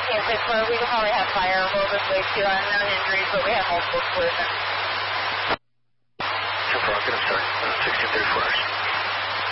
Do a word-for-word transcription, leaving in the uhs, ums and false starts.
sixteen six four, we probably have fire roll this way too. Unknown injuries, but we have multiple collisions. ten four, I'll get him started. sixteen thirty-four.